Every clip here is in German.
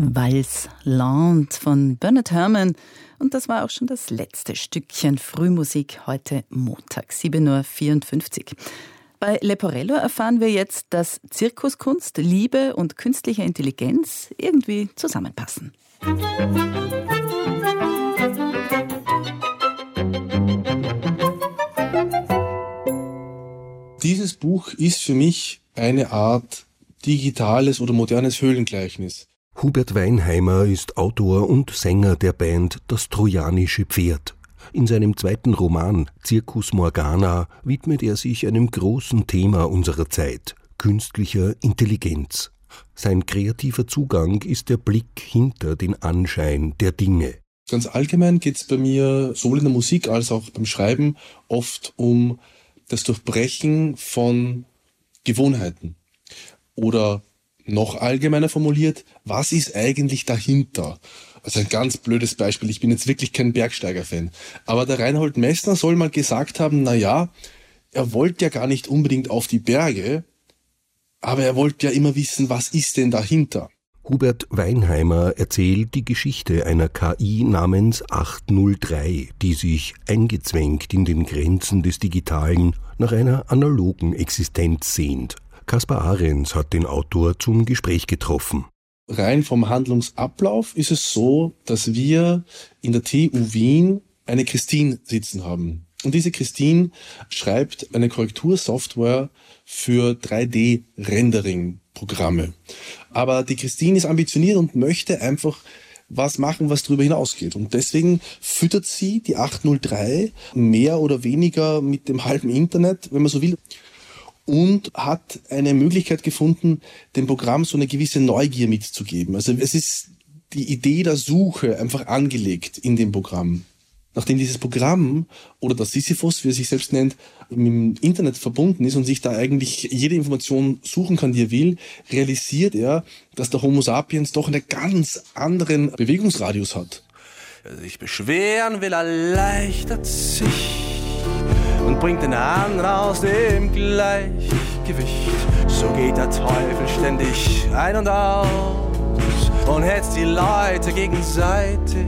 Vals Land von Bernard Herrmann. Und das war auch schon das letzte Stückchen Frühmusik heute Montag, 7.54 Uhr. Bei Leporello erfahren wir jetzt, dass Zirkuskunst, Liebe und künstliche Intelligenz irgendwie zusammenpassen. Dieses Buch ist für mich eine Art digitales oder modernes Höhlengleichnis. Hubert Weinheimer ist Autor und Sänger der Band Das Trojanische Pferd. In seinem zweiten Roman Circus Morgana widmet er sich einem großen Thema unserer Zeit, künstlicher Intelligenz. Sein kreativer Zugang ist der Blick hinter den Anschein der Dinge. Ganz allgemein geht es bei mir sowohl in der Musik als auch beim Schreiben oft um das Durchbrechen von Gewohnheiten. Oder noch allgemeiner formuliert, was ist eigentlich dahinter? Also ein ganz blödes Beispiel, ich bin jetzt wirklich kein Bergsteiger-Fan, aber der Reinhold Messner soll mal gesagt haben, er wollte ja gar nicht unbedingt auf die Berge, aber er wollte ja immer wissen, was ist denn dahinter? Hubert Weinheimer erzählt die Geschichte einer KI namens 803, die sich eingezwängt in den Grenzen des Digitalen nach einer analogen Existenz sehnt. Kaspar Ahrens hat den Autor zum Gespräch getroffen. Rein vom Handlungsablauf ist es so, dass wir in der TU Wien eine Christine sitzen haben. Und diese Christine schreibt eine Korrektursoftware für 3D-Rendering-Programme. Aber die Christine ist ambitioniert und möchte einfach was machen, was darüber hinausgeht. Und deswegen füttert sie die 803 mehr oder weniger mit dem halben Internet, wenn man so will, und hat eine Möglichkeit gefunden, dem Programm so eine gewisse Neugier mitzugeben. Also es ist die Idee der Suche einfach angelegt in dem Programm. Nachdem dieses Programm oder der Sisyphus, wie er sich selbst nennt, im Internet verbunden ist und sich da eigentlich jede Information suchen kann, die er will, realisiert er, dass der Homo sapiens doch einen ganz anderen Bewegungsradius hat. Wer sich beschweren will, erleichtert sich und bringt den anderen aus dem Gleichgewicht. So geht der Teufel ständig ein und aus und hetzt die Leute gegenseitig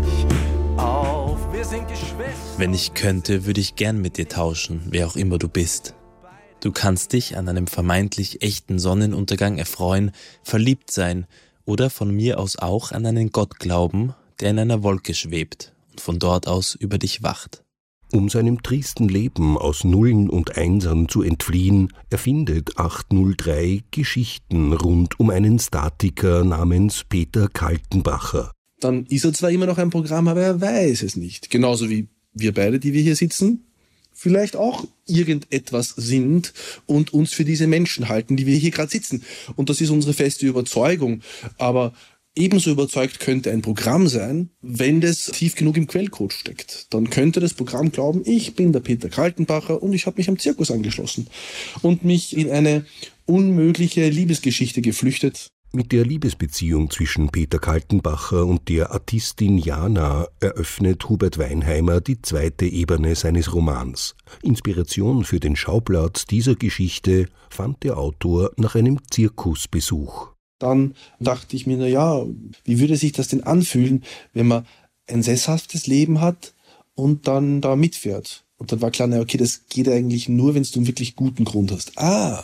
auf. Wir sind Geschwister. Wenn ich könnte, würde ich gern mit dir tauschen, wer auch immer du bist. Du kannst dich an einem vermeintlich echten Sonnenuntergang erfreuen, verliebt sein oder von mir aus auch an einen Gott glauben, der in einer Wolke schwebt und von dort aus über dich wacht. Um seinem tristen Leben aus Nullen und Einsern zu entfliehen, erfindet 803 Geschichten rund um einen Statiker namens Peter Kaltenbacher. Dann ist er zwar immer noch ein Programm, aber er weiß es nicht. Genauso wie wir beide, die wir hier sitzen, vielleicht auch irgendetwas sind und uns für diese Menschen halten, die wir hier gerade sitzen. Und das ist unsere feste Überzeugung. Aber ebenso überzeugt könnte ein Programm sein, wenn das tief genug im Quellcode steckt. Dann könnte das Programm glauben, ich bin der Peter Kaltenbacher und ich habe mich am Zirkus angeschlossen und mich in eine unmögliche Liebesgeschichte geflüchtet. Mit der Liebesbeziehung zwischen Peter Kaltenbacher und der Artistin Jana eröffnet Hubert Weinheimer die zweite Ebene seines Romans. Inspiration für den Schauplatz dieser Geschichte fand der Autor nach einem Zirkusbesuch. Dann dachte ich mir, wie würde sich das denn anfühlen, wenn man ein sesshaftes Leben hat und dann da mitfährt? Und dann war klar, das geht eigentlich nur, wenn du einen wirklich guten Grund hast.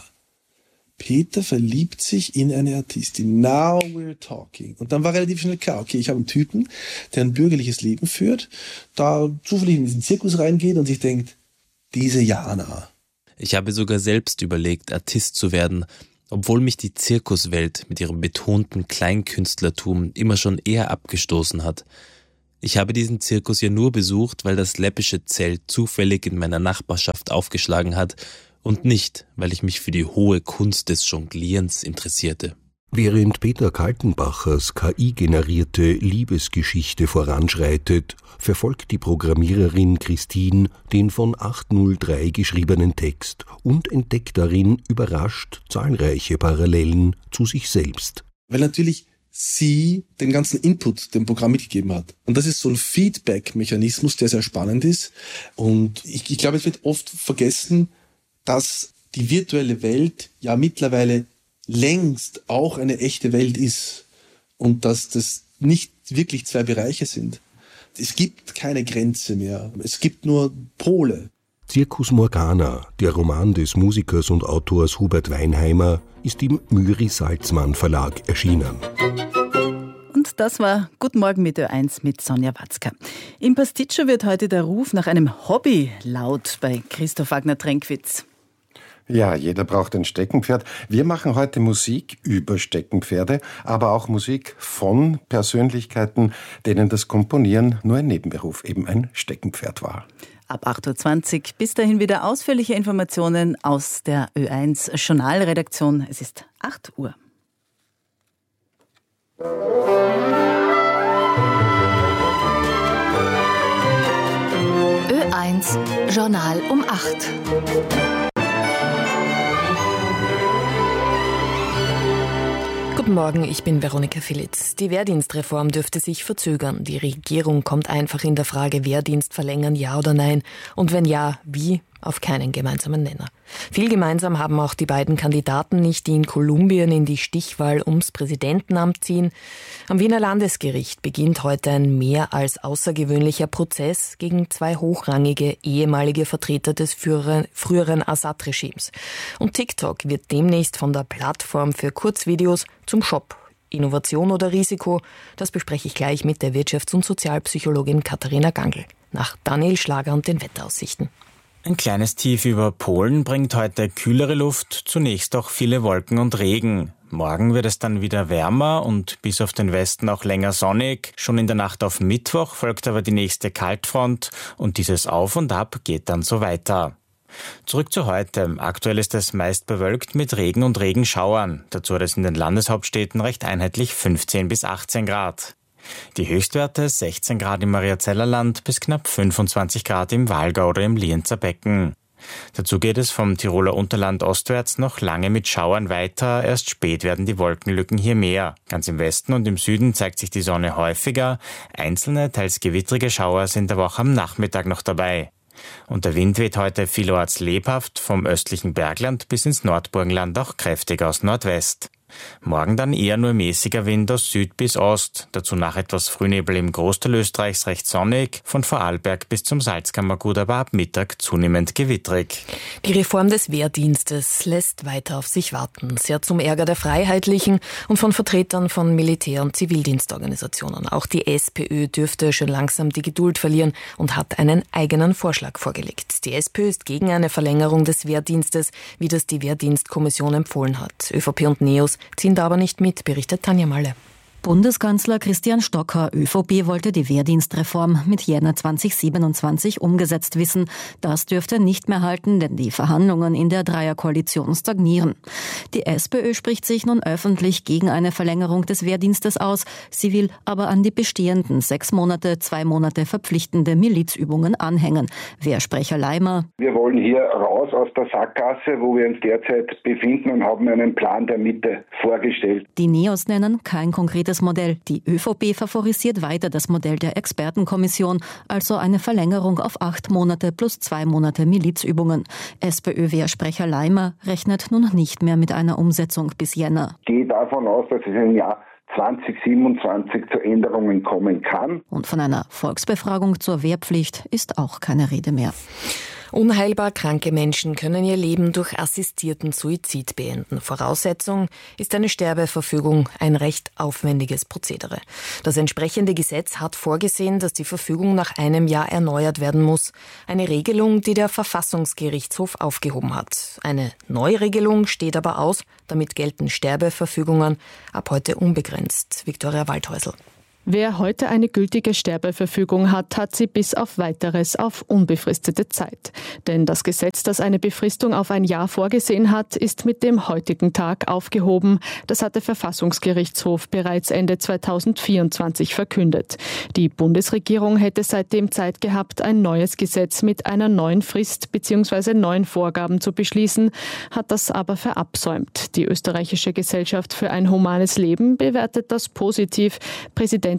Peter verliebt sich in eine Artistin. Now we're talking. Und dann war relativ schnell klar, ich habe einen Typen, der ein bürgerliches Leben führt, da zufällig in diesen Zirkus reingeht und sich denkt, diese Jana. Ich habe sogar selbst überlegt, Artist zu werden, obwohl mich die Zirkuswelt mit ihrem betonten Kleinkünstlertum immer schon eher abgestoßen hat. Ich habe diesen Zirkus ja nur besucht, weil das läppische Zelt zufällig in meiner Nachbarschaft aufgeschlagen hat und nicht, weil ich mich für die hohe Kunst des Jonglierens interessierte. Während Peter Kaltenbachers KI-generierte Liebesgeschichte voranschreitet, verfolgt die Programmiererin Christine den von 803 geschriebenen Text und entdeckt darin überrascht zahlreiche Parallelen zu sich selbst. Weil natürlich sie den ganzen Input dem Programm mitgegeben hat. Und das ist so ein Feedback-Mechanismus, der sehr spannend ist. Und ich glaube, es wird oft vergessen, dass die virtuelle Welt ja mittlerweile längst auch eine echte Welt ist. und dass das nicht wirklich zwei Bereiche sind. Es gibt keine Grenze mehr. Es gibt nur Pole. Circus Morgana, der Roman des Musikers und Autors Hubert Weinheimer, ist im Myri-Salzmann Verlag erschienen. Und das war Guten Morgen mit Ö1 mit Sonja Watzka. Im Pasticcio wird heute der Ruf nach einem Hobby laut bei Christoph Wagner-Trenkwitz. Ja, jeder braucht ein Steckenpferd. Wir machen heute Musik über Steckenpferde, aber auch Musik von Persönlichkeiten, denen das Komponieren nur ein Nebenberuf, eben ein Steckenpferd war. Ab 8.20 Uhr. Bis dahin wieder ausführliche Informationen aus der Ö1 Journalredaktion. Es ist 8 Uhr. Ö1 Journal um 8. Guten Morgen, ich bin Veronika Filitz. Die Wehrdienstreform dürfte sich verzögern. Die Regierung kommt einfach in der Frage, Wehrdienst verlängern, ja oder nein? Und wenn ja, wie? Auf keinen gemeinsamen Nenner. Viel gemeinsam haben auch die beiden Kandidaten nicht, die in Kolumbien in die Stichwahl ums Präsidentenamt ziehen. Am Wiener Landesgericht beginnt heute ein mehr als außergewöhnlicher Prozess gegen zwei hochrangige ehemalige Vertreter des früheren Assad-Regimes. Und TikTok wird demnächst von der Plattform für Kurzvideos zum Shop. Innovation oder Risiko, das bespreche ich gleich mit der Wirtschafts- und Sozialpsychologin Katharina Gangl. Nach Daniel Schlager und den Wetteraussichten. Ein kleines Tief über Polen bringt heute kühlere Luft, zunächst auch viele Wolken und Regen. Morgen wird es dann wieder wärmer und bis auf den Westen auch länger sonnig. Schon in der Nacht auf Mittwoch folgt aber die nächste Kaltfront und dieses Auf und Ab geht dann so weiter. Zurück zu heute. Aktuell ist es meist bewölkt mit Regen und Regenschauern. Dazu hat es in den Landeshauptstädten recht einheitlich 15 bis 18 Grad. Die Höchstwerte 16 Grad im Mariazellerland bis knapp 25 Grad im Walgau oder im Lienzer Becken. Dazu geht es vom Tiroler Unterland ostwärts noch lange mit Schauern weiter, erst spät werden die Wolkenlücken hier mehr. Ganz im Westen und im Süden zeigt sich die Sonne häufiger, einzelne, teils gewittrige Schauer sind aber auch am Nachmittag noch dabei. Und der Wind weht heute vielorts lebhaft, vom östlichen Bergland bis ins Nordburgenland auch kräftig aus Nordwest. Morgen dann eher nur mäßiger Wind aus Süd bis Ost, dazu nach etwas Frühnebel im Großteil Österreichs recht sonnig, von Vorarlberg bis zum Salzkammergut aber ab Mittag zunehmend gewittrig. Die Reform des Wehrdienstes lässt weiter auf sich warten, sehr zum Ärger der Freiheitlichen und von Vertretern von Militär- und Zivildienstorganisationen. Auch die SPÖ dürfte schon langsam die Geduld verlieren und hat einen eigenen Vorschlag vorgelegt. Die SPÖ ist gegen eine Verlängerung des Wehrdienstes, wie das die Wehrdienstkommission empfohlen hat. ÖVP und NEOS ziehen da aber nicht mit, berichtet Tanja Malle. Bundeskanzler Christian Stocker, ÖVP, wollte die Wehrdienstreform mit Jänner 2027 umgesetzt wissen. Das dürfte nicht mehr halten, denn die Verhandlungen in der Dreierkoalition stagnieren. Die SPÖ spricht sich nun öffentlich gegen eine Verlängerung des Wehrdienstes aus. Sie will aber an die bestehenden 6 Monate, 2 Monate verpflichtende Milizübungen anhängen. Wehrsprecher Leimer: Wir wollen hier raus aus der Sackgasse, wo wir uns derzeit befinden, und haben einen Plan der Mitte vorgestellt. Die NEOS nennen kein konkretes Modell. Die ÖVP favorisiert weiter das Modell der Expertenkommission, also eine Verlängerung auf 8 Monate plus 2 Monate Milizübungen. SPÖ-Wehrsprecher Leimer rechnet nun nicht mehr mit einer Umsetzung bis Jänner. Ich gehe davon aus, dass es im Jahr 2027 zu Änderungen kommen kann. Und von einer Volksbefragung zur Wehrpflicht ist auch keine Rede mehr. Unheilbar kranke Menschen können ihr Leben durch assistierten Suizid beenden. Voraussetzung ist eine Sterbeverfügung, ein recht aufwendiges Prozedere. Das entsprechende Gesetz hat vorgesehen, dass die Verfügung nach einem Jahr erneuert werden muss. Eine Regelung, die der Verfassungsgerichtshof aufgehoben hat. Eine Neuregelung steht aber aus, damit gelten Sterbeverfügungen ab heute unbegrenzt. Viktoria Waldhäusl. Wer heute eine gültige Sterbeverfügung hat, hat sie bis auf Weiteres auf unbefristete Zeit. Denn das Gesetz, das eine Befristung auf ein Jahr vorgesehen hat, ist mit dem heutigen Tag aufgehoben. Das hat der Verfassungsgerichtshof bereits Ende 2024 verkündet. Die Bundesregierung hätte seitdem Zeit gehabt, ein neues Gesetz mit einer neuen Frist bzw. neuen Vorgaben zu beschließen, hat das aber verabsäumt. Die österreichische Gesellschaft für ein humanes Leben bewertet das positiv. Präsidentin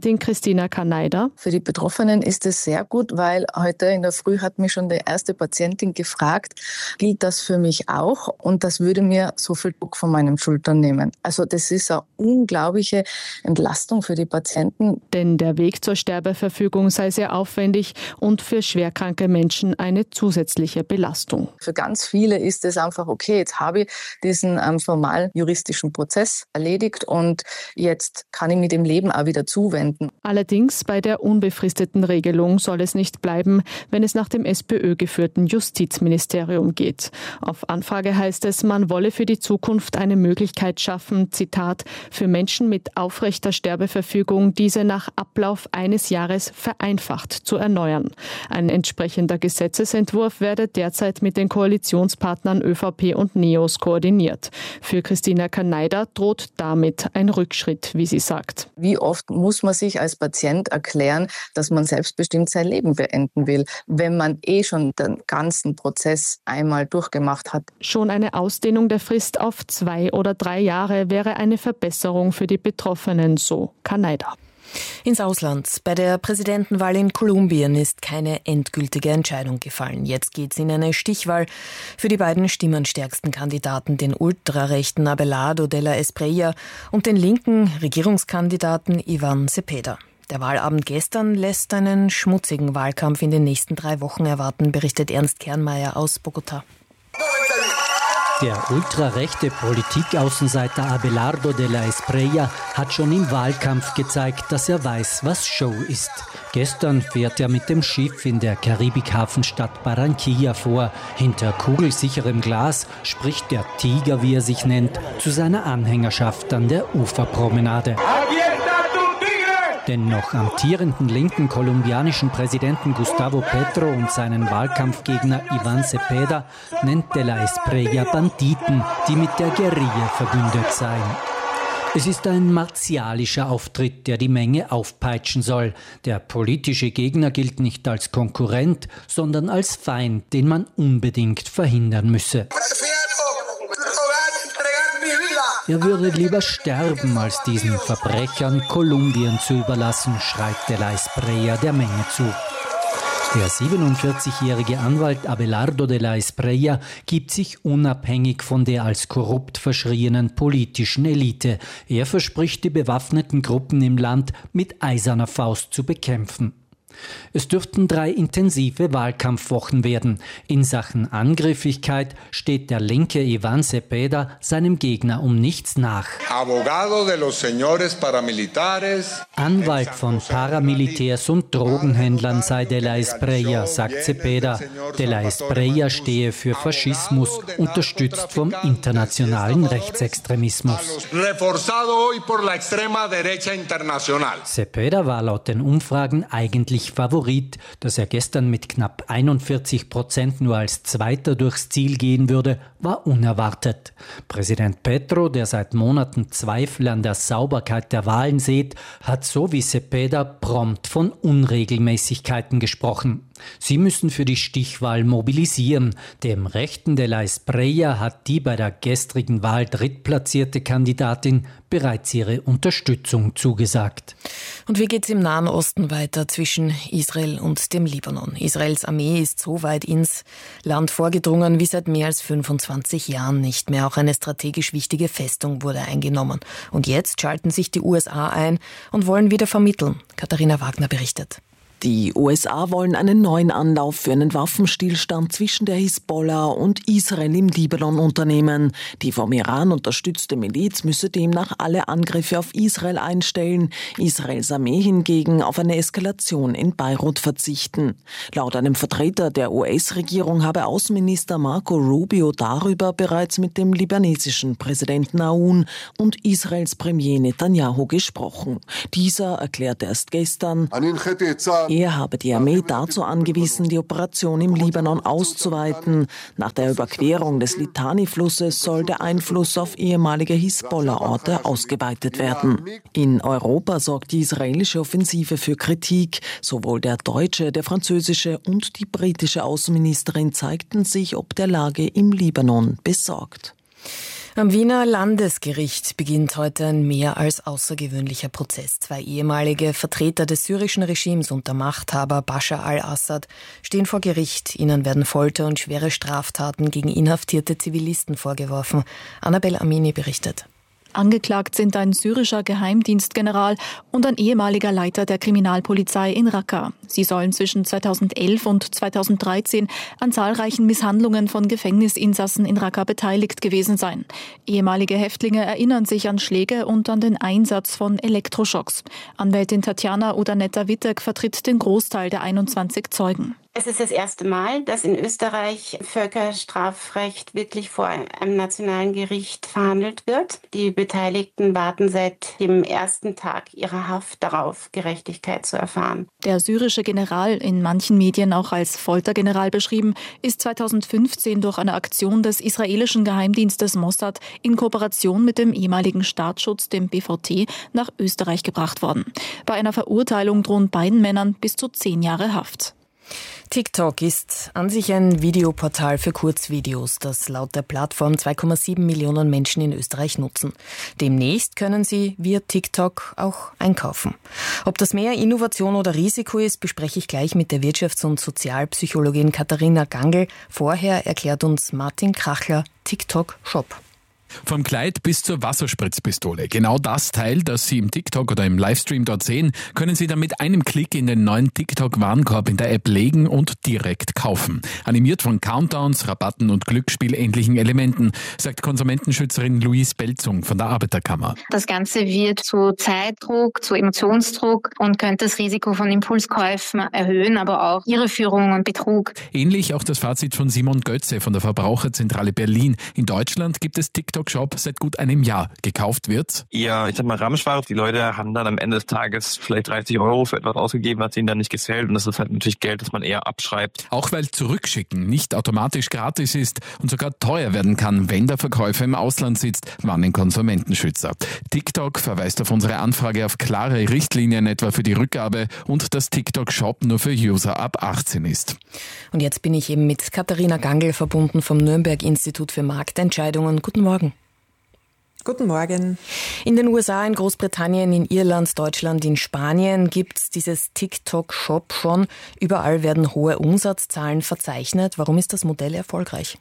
Präsidentin Christina Kaneider: Für die Betroffenen ist es sehr gut, weil heute in der Früh hat mich schon die erste Patientin gefragt, gilt das für mich auch? Und das würde mir so viel Druck von meinen Schultern nehmen. Also das ist eine unglaubliche Entlastung für die Patienten. Denn der Weg zur Sterbeverfügung sei sehr aufwendig und für schwerkranke Menschen eine zusätzliche Belastung. Für ganz viele ist es einfach, okay, jetzt habe ich diesen formalen juristischen Prozess erledigt und jetzt kann ich mich dem Leben auch wieder zuwenden. Allerdings bei der unbefristeten Regelung soll es nicht bleiben, wenn es nach dem SPÖ-geführten Justizministerium geht. Auf Anfrage heißt es, man wolle für die Zukunft eine Möglichkeit schaffen, Zitat, für Menschen mit aufrechter Sterbeverfügung diese nach Ablauf eines Jahres vereinfacht zu erneuern. Ein entsprechender Gesetzesentwurf werde derzeit mit den Koalitionspartnern ÖVP und NEOS koordiniert. Für Christina Kaneider droht damit ein Rückschritt, wie sie sagt. Wie oft muss man sich als Patient erklären, dass man selbstbestimmt sein Leben beenden will, wenn man schon den ganzen Prozess einmal durchgemacht hat? Schon eine Ausdehnung der Frist auf 2 oder 3 Jahre wäre eine Verbesserung für die Betroffenen, so Kaneider. Ins Ausland. Bei der Präsidentenwahl in Kolumbien ist keine endgültige Entscheidung gefallen. Jetzt geht's in eine Stichwahl für die beiden stimmenstärksten Kandidaten, den ultrarechten Abelardo de la Espriella und den linken Regierungskandidaten Iván Cepeda. Der Wahlabend gestern lässt einen schmutzigen Wahlkampf in den nächsten 3 Wochen erwarten, berichtet Ernst Kernmeier aus Bogotá. Der ultrarechte Politikaußenseiter Abelardo de la Espriella hat schon im Wahlkampf gezeigt, dass er weiß, was Show ist. Gestern fährt er mit dem Schiff in der Karibikhafenstadt Barranquilla vor. Hinter kugelsicherem Glas spricht der Tiger, wie er sich nennt, zu seiner Anhängerschaft an der Uferpromenade. Den noch amtierenden linken kolumbianischen Präsidenten Gustavo Petro und seinen Wahlkampfgegner Iván Cepeda nennt de la Espriella Banditen, die mit der Guerilla verbündet seien. Es ist ein martialischer Auftritt, der die Menge aufpeitschen soll. Der politische Gegner gilt nicht als Konkurrent, sondern als Feind, den man unbedingt verhindern müsse. Er würde lieber sterben, als diesen Verbrechern Kolumbien zu überlassen, schreit de la Espriella der Menge zu. Der 47-jährige Anwalt Abelardo de la Espriella gibt sich unabhängig von der als korrupt verschrienen politischen Elite. Er verspricht, die bewaffneten Gruppen im Land mit eiserner Faust zu bekämpfen. Es dürften 3 intensive Wahlkampfwochen werden. In Sachen Angriffigkeit steht der linke Iván Cepeda seinem Gegner um nichts nach. Anwalt von Paramilitärs und Drogenhändlern sei de la Espriella, sagt Cepeda. De la Espriella stehe für Faschismus, unterstützt vom internationalen Rechtsextremismus. Cepeda war laut den Umfragen eigentlich Favorit. Dass er gestern mit knapp 41% nur als Zweiter durchs Ziel gehen würde, war unerwartet. Präsident Petro, der seit Monaten Zweifel an der Sauberkeit der Wahlen sieht, hat so wie Cepeda prompt von Unregelmäßigkeiten gesprochen. Sie müssen für die Stichwahl mobilisieren. Dem rechten de la Espriella hat die bei der gestrigen Wahl drittplatzierte Kandidatin bereits ihre Unterstützung zugesagt. Und wie geht's im Nahen Osten weiter zwischen Israel und dem Libanon? Israels Armee ist so weit ins Land vorgedrungen wie seit mehr als 25 Jahren nicht mehr. Auch eine strategisch wichtige Festung wurde eingenommen. Und jetzt schalten sich die USA ein und wollen wieder vermitteln. Katharina Wagner berichtet. Die USA wollen einen neuen Anlauf für einen Waffenstillstand zwischen der Hisbollah und Israel im Libanon unternehmen. Die vom Iran unterstützte Miliz müsse demnach alle Angriffe auf Israel einstellen, Israels Armee hingegen auf eine Eskalation in Beirut verzichten. Laut einem Vertreter der US-Regierung habe Außenminister Marco Rubio darüber bereits mit dem libanesischen Präsidenten Aoun und Israels Premier Netanyahu gesprochen. Dieser erklärte erst gestern, er habe die Armee dazu angewiesen, die Operation im Libanon auszuweiten. Nach der Überquerung des Litani-Flusses soll der Einfluss auf ehemalige Hisbollah-Orte ausgeweitet werden. In Europa sorgt die israelische Offensive für Kritik. Sowohl der deutsche, der französische und die britische Außenministerin zeigten sich ob der Lage im Libanon besorgt. Am Wiener Landesgericht beginnt heute ein mehr als außergewöhnlicher Prozess. 2 ehemalige Vertreter des syrischen Regimes und der Machthaber Bashar al-Assad stehen vor Gericht. Ihnen werden Folter und schwere Straftaten gegen inhaftierte Zivilisten vorgeworfen. Annabel Amini berichtet. Angeklagt sind ein syrischer Geheimdienstgeneral und ein ehemaliger Leiter der Kriminalpolizei in Raqqa. Sie sollen zwischen 2011 und 2013 an zahlreichen Misshandlungen von Gefängnisinsassen in Raqqa beteiligt gewesen sein. Ehemalige Häftlinge erinnern sich an Schläge und an den Einsatz von Elektroschocks. Anwältin Tatjana Udaneta-Wittek vertritt den Großteil der 21 Zeugen. Es ist das erste Mal, dass in Österreich Völkerstrafrecht wirklich vor einem nationalen Gericht verhandelt wird. Die Beteiligten warten seit dem ersten Tag ihrer Haft darauf, Gerechtigkeit zu erfahren. Der syrische General, in manchen Medien auch als Foltergeneral beschrieben, ist 2015 durch eine Aktion des israelischen Geheimdienstes Mossad in Kooperation mit dem ehemaligen Staatsschutz, dem BVT, nach Österreich gebracht worden. Bei einer Verurteilung drohen beiden Männern bis zu 10 Jahre Haft. TikTok ist an sich ein Videoportal für Kurzvideos, das laut der Plattform 2,7 Millionen Menschen in Österreich nutzen. Demnächst können sie via TikTok auch einkaufen. Ob das mehr Innovation oder Risiko ist, bespreche ich gleich mit der Wirtschafts- und Sozialpsychologin Katharina Gangl. Vorher erklärt uns Martin Krachler TikTok Shop. Vom Kleid bis zur Wasserspritzpistole. Genau das Teil, das Sie im TikTok oder im Livestream dort sehen, können Sie dann mit einem Klick in den neuen TikTok-Warenkorb in der App legen und direkt kaufen. Animiert von Countdowns, Rabatten und glücksspielähnlichen Elementen, sagt Konsumentenschützerin Louise Belzung von der Arbeiterkammer. Das Ganze wird zu Zeitdruck, zu Emotionsdruck und könnte das Risiko von Impulskäufen erhöhen, aber auch Irreführung und Betrug. Ähnlich auch das Fazit von Simon Götze von der Verbraucherzentrale Berlin. In Deutschland gibt es TikTok Shop seit gut einem Jahr. Gekauft wird ja, ich sag mal, Ramschware. Die Leute haben dann am Ende des Tages vielleicht 30 € für etwas ausgegeben, was ihnen dann nicht gefällt. Und das ist halt natürlich Geld, das man eher abschreibt. Auch weil Zurückschicken nicht automatisch gratis ist und sogar teuer werden kann, wenn der Verkäufer im Ausland sitzt, warnen Konsumentenschützer. TikTok verweist auf unsere Anfrage auf klare Richtlinien, etwa für die Rückgabe, und dass TikTok Shop nur für User ab 18 ist. Und jetzt bin ich eben mit Katharina Gangl verbunden vom Nürnberg-Institut für Marktentscheidungen. Guten Morgen. Guten Morgen. In den USA, in Großbritannien, in Irland, Deutschland, in Spanien gibt es dieses TikTok-Shop schon. Überall werden hohe Umsatzzahlen verzeichnet. Warum ist das Modell erfolgreich?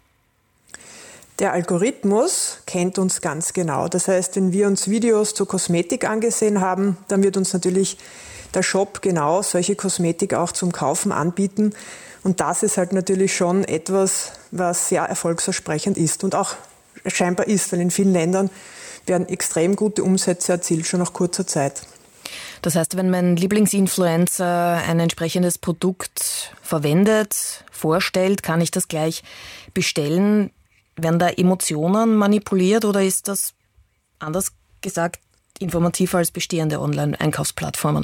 Der Algorithmus kennt uns ganz genau. Das heißt, wenn wir uns Videos zur Kosmetik angesehen haben, dann wird uns natürlich der Shop genau solche Kosmetik auch zum Kaufen anbieten. Und das ist halt natürlich schon etwas, was sehr erfolgsversprechend ist und auch scheinbar ist, weil in vielen Ländern werden extrem gute Umsätze erzielt, schon nach kurzer Zeit. Das heißt, wenn mein Lieblingsinfluencer ein entsprechendes Produkt verwendet, vorstellt, kann ich das gleich bestellen. Werden da Emotionen manipuliert oder ist das, anders gesagt, informativer als bestehende Online-Einkaufsplattformen?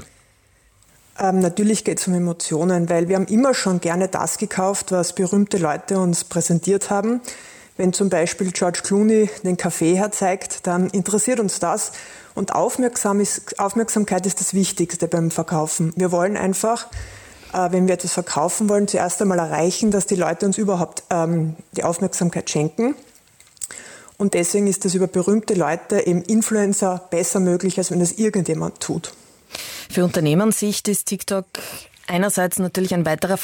Natürlich geht es um Emotionen, weil wir haben immer schon gerne das gekauft, was berühmte Leute uns präsentiert haben. Wenn zum Beispiel George Clooney den Kaffee herzeigt, dann interessiert uns das. Und Aufmerksamkeit ist das Wichtigste beim Verkaufen. Wir wollen einfach, wenn wir etwas verkaufen wollen, zuerst einmal erreichen, dass die Leute uns überhaupt die Aufmerksamkeit schenken. Und deswegen ist das über berühmte Leute, eben Influencer, besser möglich, als wenn das irgendjemand tut. Für Unternehmenssicht ist TikTok einerseits natürlich ein weiterer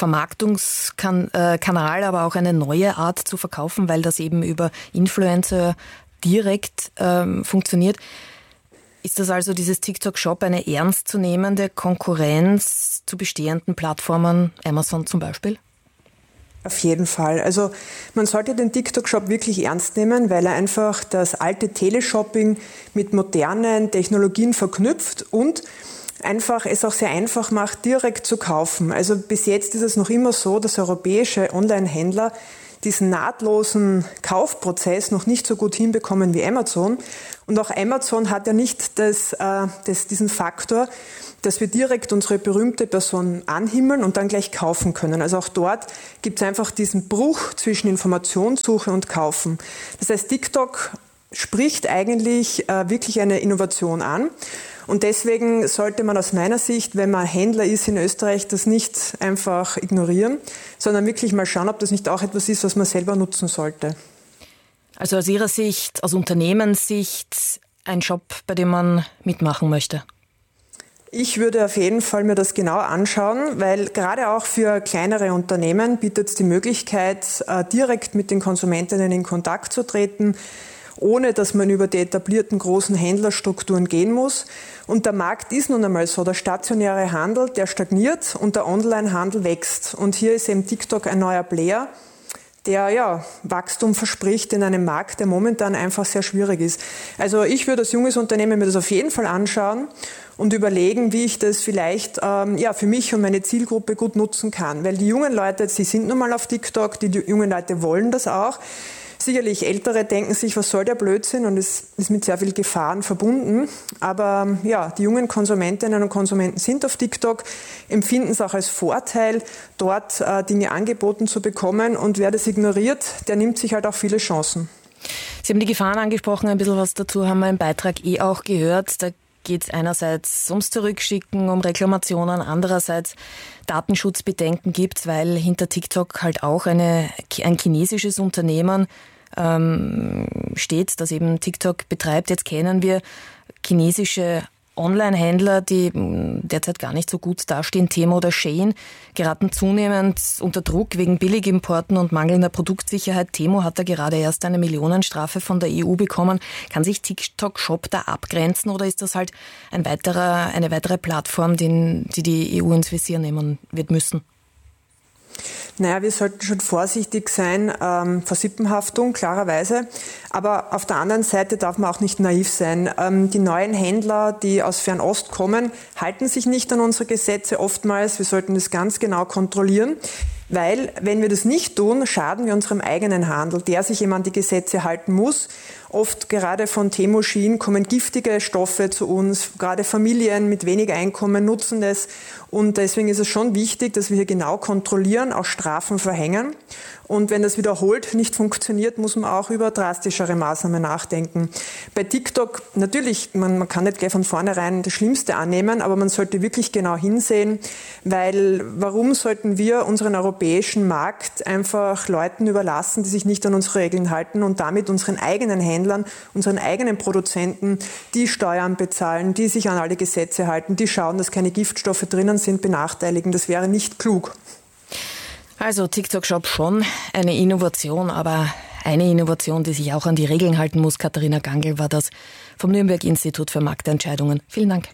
Vermarktungskanal, aber auch eine neue Art zu verkaufen, weil das eben über Influencer direkt funktioniert. Ist das also, dieses TikTok-Shop, eine ernstzunehmende Konkurrenz zu bestehenden Plattformen, Amazon zum Beispiel? Auf jeden Fall. Also man sollte den TikTok-Shop wirklich ernst nehmen, weil er einfach das alte Teleshopping mit modernen Technologien verknüpft und einfach es auch sehr einfach macht, direkt zu kaufen. Also bis jetzt ist es noch immer so, dass europäische Online-Händler diesen nahtlosen Kaufprozess noch nicht so gut hinbekommen wie Amazon. Und auch Amazon hat ja nicht diesen Faktor, dass wir direkt unsere berühmte Person anhimmeln und dann gleich kaufen können. Also auch dort gibt es einfach diesen Bruch zwischen Informationssuche und Kaufen. Das heißt, TikTok spricht eigentlich wirklich eine Innovation an. Und deswegen sollte man aus meiner Sicht, wenn man Händler ist in Österreich, das nicht einfach ignorieren, sondern wirklich mal schauen, ob das nicht auch etwas ist, was man selber nutzen sollte. Also aus Ihrer Sicht, aus Unternehmenssicht, ein Job, bei dem man mitmachen möchte? Ich würde auf jeden Fall mir das genau anschauen, weil gerade auch für kleinere Unternehmen bietet es die Möglichkeit, direkt mit den Konsumentinnen in Kontakt zu treten, ohne dass man über die etablierten großen Händlerstrukturen gehen muss. Und der Markt ist nun einmal so, der stationäre Handel, der stagniert und der Onlinehandel wächst. Und hier ist eben TikTok ein neuer Player, der Wachstum verspricht in einem Markt, der momentan einfach sehr schwierig ist. Also ich würde als junges Unternehmen mir das auf jeden Fall anschauen und überlegen, wie ich das vielleicht für mich und meine Zielgruppe gut nutzen kann. Weil die jungen Leute, sie sind nun mal auf TikTok, die jungen Leute wollen das auch. Sicherlich Ältere denken sich, was soll der Blödsinn, und es ist mit sehr vielen Gefahren verbunden. Aber die jungen Konsumentinnen und Konsumenten sind auf TikTok, empfinden es auch als Vorteil, dort Dinge angeboten zu bekommen. Und wer das ignoriert, der nimmt sich halt auch viele Chancen. Sie haben die Gefahren angesprochen, ein bisschen was dazu haben wir im Beitrag auch gehört. Da geht es einerseits ums Zurückschicken, um Reklamationen, andererseits Datenschutzbedenken gibt, weil hinter TikTok halt auch ein chinesisches Unternehmen steht, das eben TikTok betreibt. Jetzt kennen wir chinesische Online-Händler, die derzeit gar nicht so gut dastehen. Temu oder Shein geraten zunehmend unter Druck wegen Billigimporten und mangelnder Produktsicherheit. Temu hat da gerade erst eine Millionenstrafe von der EU bekommen. Kann sich TikTok Shop da abgrenzen, oder ist das halt eine weitere Plattform, die EU ins Visier nehmen wird müssen? Naja, wir sollten schon vorsichtig sein vor Sippenhaftung, klarerweise. Aber auf der anderen Seite darf man auch nicht naiv sein. Die neuen Händler, die aus Fernost kommen, halten sich nicht an unsere Gesetze oftmals. Wir sollten das ganz genau kontrollieren. Weil, wenn wir das nicht tun, schaden wir unserem eigenen Handel, der sich eben an die Gesetze halten muss. Oft gerade von Temu, Shein kommen giftige Stoffe zu uns. Gerade Familien mit wenig Einkommen nutzen das. Und deswegen ist es schon wichtig, dass wir hier genau kontrollieren, auch Strafen verhängen. Und wenn das wiederholt nicht funktioniert, muss man auch über drastischere Maßnahmen nachdenken. Bei TikTok, natürlich, man kann nicht gleich von vornherein das Schlimmste annehmen, aber man sollte wirklich genau hinsehen, weil warum sollten wir unseren europäischen Markt einfach Leuten überlassen, die sich nicht an unsere Regeln halten, und damit unseren eigenen Händlern, unseren eigenen Produzenten, die Steuern bezahlen, die sich an alle Gesetze halten, die schauen, dass keine Giftstoffe drinnen sind, benachteiligen. Das wäre nicht klug. Also TikTok-Shop schon eine Innovation, aber eine Innovation, die sich auch an die Regeln halten muss. Katharina Gangl war das vom Nürnberg-Institut für Marktentscheidungen. Vielen Dank.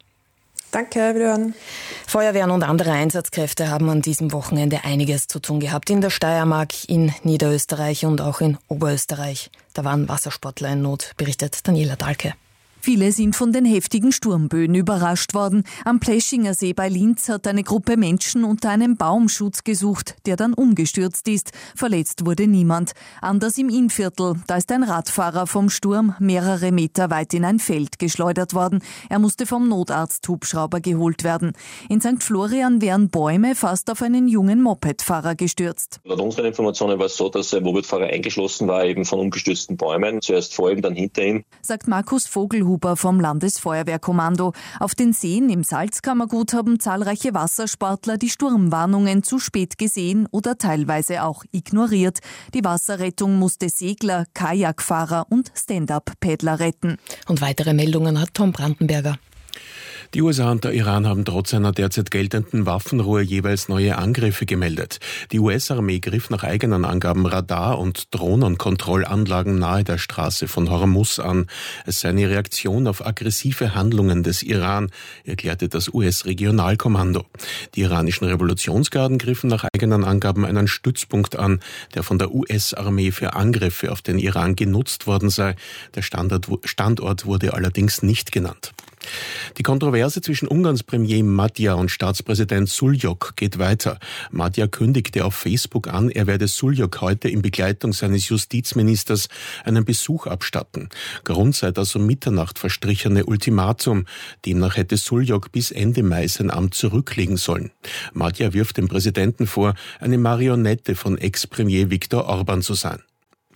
Danke, wiederhören. Feuerwehren und andere Einsatzkräfte haben an diesem Wochenende einiges zu tun gehabt. In der Steiermark, in Niederösterreich und auch in Oberösterreich. Da waren Wassersportler in Not, berichtet Daniela Dahlke. Viele sind von den heftigen Sturmböen überrascht worden. Am Pleschinger See bei Linz hat eine Gruppe Menschen unter einem Baum Schutz gesucht, der dann umgestürzt ist. Verletzt wurde niemand. Anders im Innviertel. Da ist ein Radfahrer vom Sturm mehrere Meter weit in ein Feld geschleudert worden. Er musste vom Notarzt-Hubschrauber geholt werden. In St. Florian wären Bäume fast auf einen jungen Mopedfahrer gestürzt. Laut unseren Informationen war es so, dass der Mopedfahrer eingeschlossen war, eben von umgestürzten Bäumen. Zuerst vor ihm, dann hinter ihm. Sagt Markus Vogelhuber vom Landesfeuerwehrkommando. Auf den Seen im Salzkammergut haben zahlreiche Wassersportler die Sturmwarnungen zu spät gesehen oder teilweise auch ignoriert. Die Wasserrettung musste Segler, Kajakfahrer und Stand-up-Paddler retten. Und weitere Meldungen hat Tom Brandenberger. Die USA und der Iran haben trotz einer derzeit geltenden Waffenruhe jeweils neue Angriffe gemeldet. Die US-Armee griff nach eigenen Angaben Radar- und Drohnenkontrollanlagen nahe der Straße von Hormuz an. Es sei eine Reaktion auf aggressive Handlungen des Iran, erklärte das US-Regionalkommando. Die iranischen Revolutionsgarden griffen nach eigenen Angaben einen Stützpunkt an, der von der US-Armee für Angriffe auf den Iran genutzt worden sei. Der Standort wurde allerdings nicht genannt. Die Kontroverse zwischen Ungarns Premier Madjar und Staatspräsident Šuljok geht weiter. Madjar kündigte auf Facebook an, er werde Šuljok heute in Begleitung seines Justizministers einen Besuch abstatten. Grund sei das um Mitternacht verstrichene Ultimatum. Demnach hätte Šuljok bis Ende Mai sein Amt zurücklegen sollen. Madjar wirft dem Präsidenten vor, eine Marionette von Ex-Premier Viktor Orbán zu sein.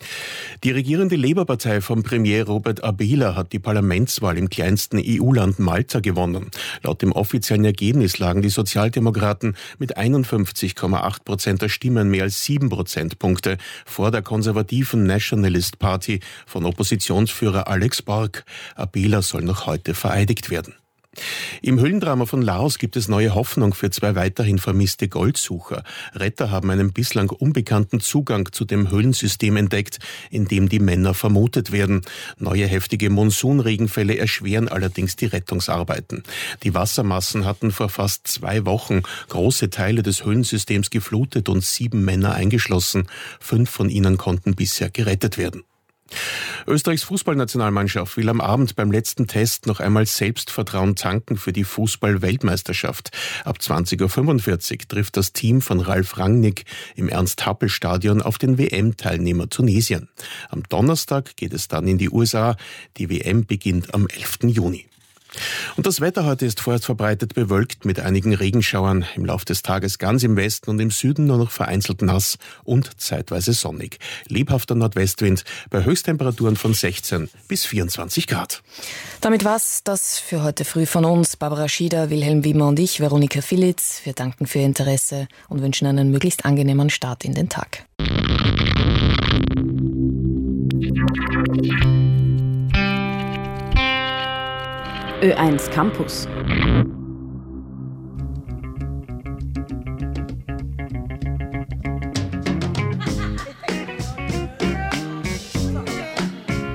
Die regierende Labour-Partei von Premier Robert Abela hat die Parlamentswahl im kleinsten EU-Land Malta gewonnen. Laut dem offiziellen Ergebnis lagen die Sozialdemokraten mit 51,8% der Stimmen mehr als 7 Prozentpunkte vor der konservativen Nationalist Party von Oppositionsführer Alex Borg. Abela soll noch heute vereidigt werden. Im Höhlendrama von Laos gibt es neue Hoffnung für 2 weiterhin vermisste Goldsucher. Retter haben einen bislang unbekannten Zugang zu dem Höhlensystem entdeckt, in dem die Männer vermutet werden. Neue heftige Monsunregenfälle erschweren allerdings die Rettungsarbeiten. Die Wassermassen hatten vor fast 2 Wochen große Teile des Höhlensystems geflutet und 7 Männer eingeschlossen. 5 von ihnen konnten bisher gerettet werden. Österreichs Fußballnationalmannschaft will am Abend beim letzten Test noch einmal Selbstvertrauen tanken für die Fußball-Weltmeisterschaft. Ab 20.45 Uhr trifft das Team von Ralf Rangnick im Ernst-Happel-Stadion auf den WM-Teilnehmer Tunesien. Am Donnerstag geht es dann in die USA. Die WM beginnt am 11. Juni. Und das Wetter heute ist vorerst verbreitet bewölkt mit einigen Regenschauern. Im Laufe des Tages ganz im Westen und im Süden nur noch vereinzelt nass und zeitweise sonnig. Lebhafter Nordwestwind bei Höchsttemperaturen von 16 bis 24 Grad. Damit war's das für heute früh von uns. Barbara Schieder, Wilhelm Wiemer und ich, Veronika Filitz. Wir danken für Ihr Interesse und wünschen einen möglichst angenehmen Start in den Tag. Ö1 Campus.